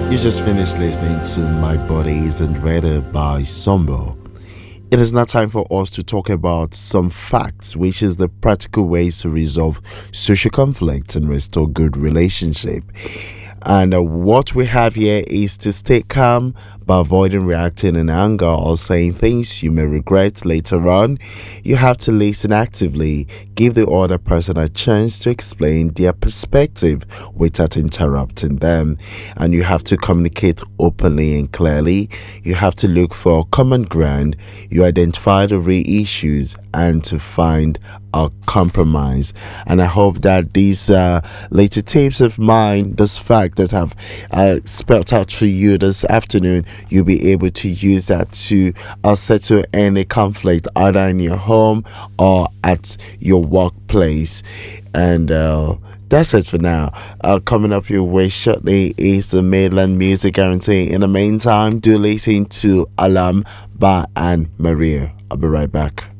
You just finished listening to My Body Isn't Ready by Sombo. It is now time for us to talk about some facts, which is the practical ways to resolve social conflict and restore good relationship. And what we have here is to stay calm by avoiding reacting in anger or saying things you may regret later on. You have to listen actively, give the other person a chance to explain their perspective without interrupting them. And you have to communicate openly and clearly. You have to look for common ground. You identify the real issues and to find a compromise. And I hope that these later tips of mine, this fact that I've spelled out for you this afternoon, you'll be able to use that to settle any conflict either in your home or at your workplace. And that's it for now. Coming up your way shortly is the Mainland Music Guarantee. In the meantime, do listen to Alam by Anne Maria. I'll be right back.